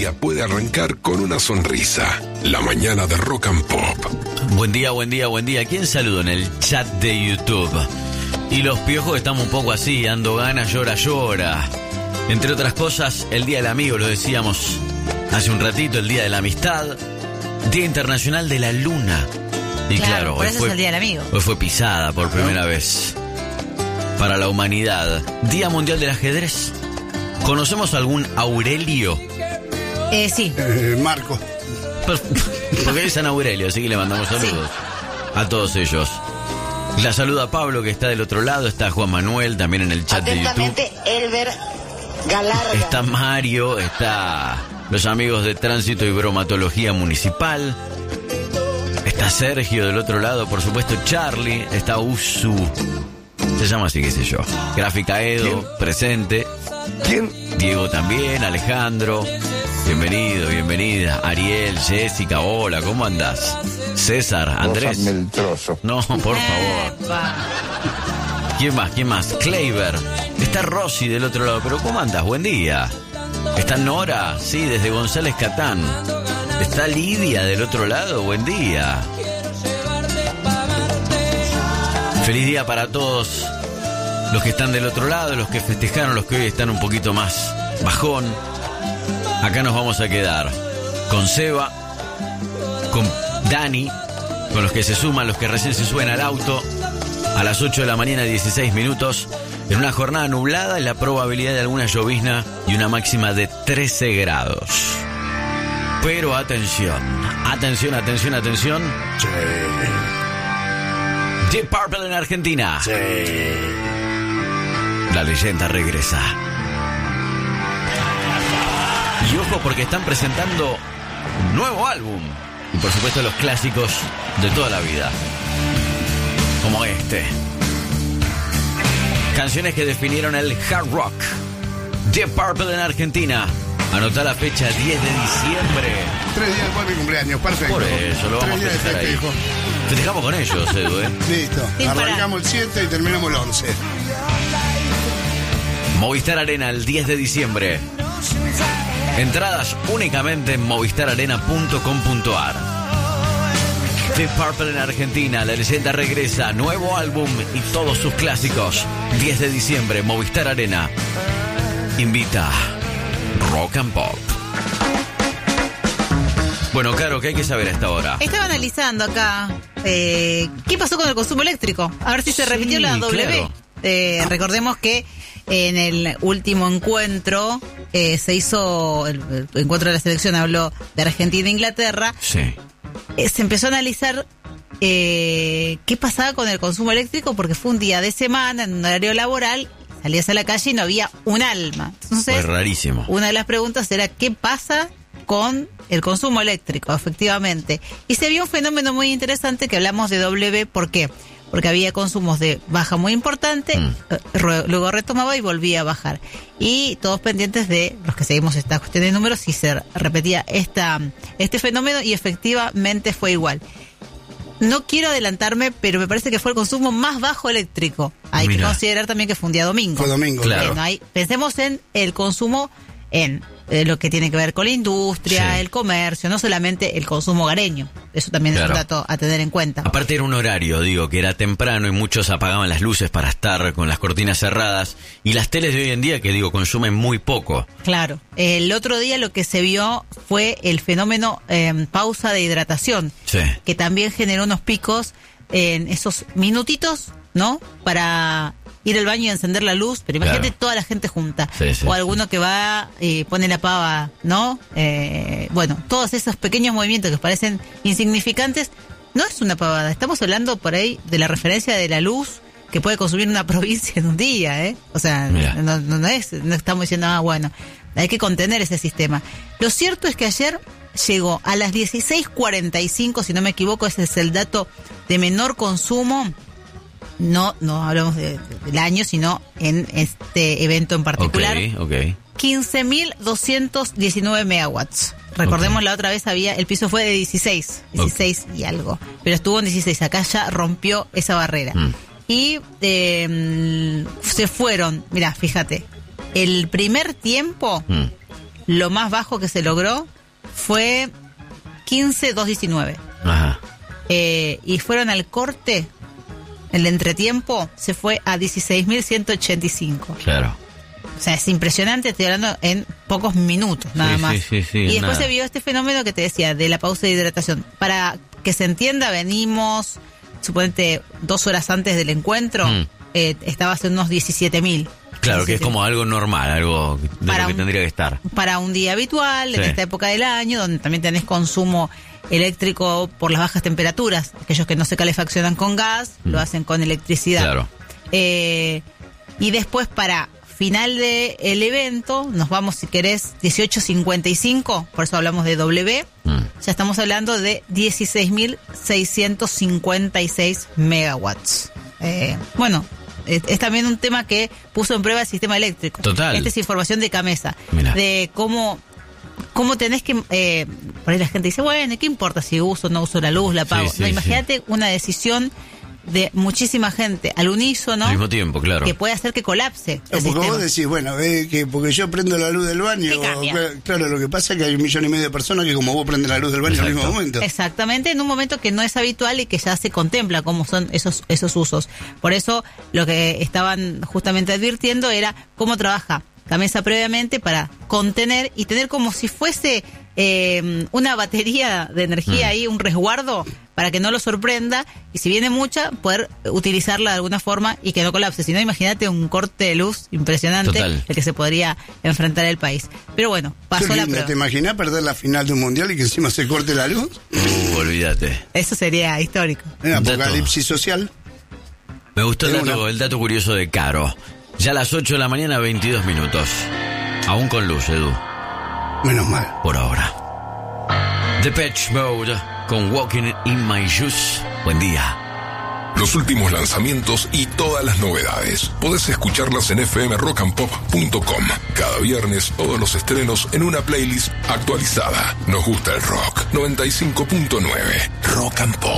día puede arrancar con una sonrisa. La mañana de Rock and Pop. Buen día, buen día, buen día. ¿Quién saluda en el chat de YouTube? Y los piojos estamos un poco así, ando ganas, llora, llora. Entre otras cosas, el Día del Amigo, lo decíamos hace un ratito, el Día de la Amistad, Día Internacional de la Luna. Y claro, por hoy eso fue, es el Día del Amigo. Hoy fue pisada por primera vez para la humanidad. Día Mundial del Ajedrez. ¿Conocemos algún Aurelio? Sí. Marco. Porque es San Aurelio, así que le mandamos saludos a todos ellos. La saluda Pablo, que está del otro lado. Está Juan Manuel, también en el chat de YouTube. Elber Galarga. Está Mario, está los amigos de Tránsito y Bromatología Municipal. Está Sergio del otro lado, por supuesto Charlie. Está Usu, se llama así, qué sé yo. Gráfica Edo, presente. ¿Quién? Diego también, Alejandro. Bienvenido, bienvenida. Ariel, Jessica, hola, ¿cómo andás? César, Andrés. El trozo. No, por favor. ¿Quién más? ¿Quién más? Kleiber. Está Rosy del otro lado, pero ¿cómo andas? Buen día. Está Nora, sí, desde González Catán. Está Lidia del otro lado, buen día. Feliz día para todos los que están del otro lado, los que festejaron, los que hoy están un poquito más bajón. Acá nos vamos a quedar con Seba, con Dani, con los que se suman, los que recién se suben al auto, a las 8 de la mañana, 16 minutos, en una jornada nublada y la probabilidad de alguna llovizna y una máxima de 13 grados. Pero atención, atención, atención, atención. Sí. Deep Purple en Argentina. Sí. La leyenda regresa. Y ojo, porque están presentando un nuevo álbum. Y por supuesto los clásicos de toda la vida. Como este. Canciones que definieron el hard rock. Deep Purple en Argentina. Anotá la fecha, 10 de diciembre. 3 días después de mi cumpleaños, perfecto. Por eso, lo vamos a 3 días de festejar ahí. festejo. Festejamos con ellos, Edu, Listo. Sin parar. Arrancamos el 7 y terminamos el 11. Movistar Arena, el 10 de diciembre. Entradas únicamente en movistararena.com.ar. Deep Purple en Argentina, la leyenda regresa, nuevo álbum y todos sus clásicos. 10 de diciembre, Movistar Arena. Invita Rock and Pop. Bueno, Caro, ¿qué hay que saber a esta hora? Estaba analizando acá qué pasó con el consumo eléctrico. A ver si se repitió la W. Claro. Recordemos que en el último encuentro se hizo, el encuentro de la selección habló de Argentina e Inglaterra. Sí. Se empezó a analizar qué pasaba con el consumo eléctrico porque fue un día de semana en un horario laboral, salías a la calle y no había un alma. Entonces, Fue rarísimo. una de las preguntas era ¿qué pasa con el consumo eléctrico? Efectivamente. Y se vio un fenómeno muy interesante que hablamos de W. ¿Por qué? Porque había consumos de baja muy importante, luego retomaba y volvía a bajar. Y todos pendientes de los que seguimos esta cuestión de números si se repetía este fenómeno y efectivamente fue igual. No quiero adelantarme, pero me parece que fue el consumo más bajo eléctrico. Hay que considerar también que fue un día domingo. Fue domingo, claro. Bueno, pensemos en el consumo en lo que tiene que ver con la industria, Sí. el comercio, no solamente el consumo hogareño. Eso también Claro. es un dato a tener en cuenta. Aparte era un horario, digo, que era temprano y muchos apagaban las luces para estar con las cortinas cerradas. Y las teles de hoy en día, que digo, consumen muy poco. Claro. El otro día lo que se vio fue el fenómeno pausa de hidratación, Sí. que también generó unos picos en esos minutitos, ¿no? Para ir al baño y encender la luz, pero imagínate Claro. toda la gente junta. Sí, sí, o alguno que va y pone la pava, ¿no? Bueno, todos esos pequeños movimientos que parecen insignificantes, no es una pavada. Estamos hablando por ahí de la referencia de la luz que puede consumir una provincia en un día, ¿eh? O sea, no estamos diciendo, bueno, hay que contener ese sistema. Lo cierto es que ayer llegó a las 16:45, si no me equivoco, ese es el dato de menor consumo. No hablamos del año, sino en este evento en particular. Ok. 15.219 megawatts. Recordemos, la otra vez el piso fue de 16 y algo, pero estuvo en 16, acá ya rompió esa barrera. Y se fueron, mirá, fíjate, el primer tiempo lo más bajo que se logró fue 15.219. Ajá. Y fueron al corte, el entretiempo se fue a 16.185. Claro. O sea, es impresionante, estoy hablando en pocos minutos, nada más. Sí, Y después nada. se vio este fenómeno que te decía, de la pausa de hidratación. Para que se entienda, venimos, suponete, 2 horas antes del encuentro, estabas en unos 17.000. Claro, que es como algo normal, algo de Para lo que un- tendría que estar. Para un día habitual, en Sí. esta época del año, donde también tenés consumo eléctrico por las bajas temperaturas. Aquellos que no se calefaccionan con gas, lo hacen con electricidad. Claro. Y después para final del evento, nos vamos, si querés, 18.55, por eso hablamos de W, ya estamos hablando de 16.656 megawatts. Bueno, es también un tema que puso en prueba el sistema eléctrico. Total. Esta es información de Camesa, Mirá. de cómo tenés que... por ahí la gente dice, bueno, ¿qué importa si uso o no uso la luz, la apago? Sí, sí, No, imagínate una decisión de muchísima gente al unísono, Al mismo tiempo, claro. que puede hacer que colapse el Porque sistema. vos decís, bueno, que porque yo prendo la luz del baño. ¿Qué cambia? Claro, lo que pasa es que hay 1,5 millones de personas que como vos prenden la luz del baño al mismo Exacto. momento. Exactamente, en un momento que no es habitual y que ya se contempla cómo son esos usos. Por eso lo que estaban justamente advirtiendo era cómo trabaja Camesa previamente para contener y tener como si fuese una batería de energía ahí, un resguardo para que no lo sorprenda y si viene mucha, poder utilizarla de alguna forma y que no colapse. Si no, imagínate un corte de luz impresionante Total. el que se podría enfrentar el país. Pero bueno, pasó Qué la lindo, prueba. ¿te imaginas perder la final de un mundial y que encima se corte la luz? Olvídate. Eso sería histórico. En Dato. apocalipsis social. Me gustó De una. el dato curioso de Caro. Ya a las 8 de la mañana, 22 minutos. Aún con luz, Edu. Menos mal. Por ahora. Depeche Mode con Walking in My Shoes. Buen día. Los últimos lanzamientos y todas las novedades. Podés escucharlas en fmrockandpop.com. Cada viernes todos los estrenos en una playlist actualizada. Nos gusta el rock. 95.9 Rock and Pop.